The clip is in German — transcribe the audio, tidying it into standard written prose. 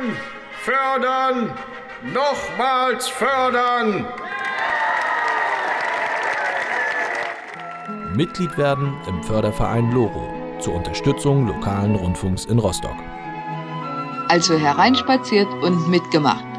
fördern, nochmals fördern. Mitglied werden im Förderverein LoRo zur Unterstützung lokalen Rundfunks in Rostock. Also hereinspaziert und mitgemacht.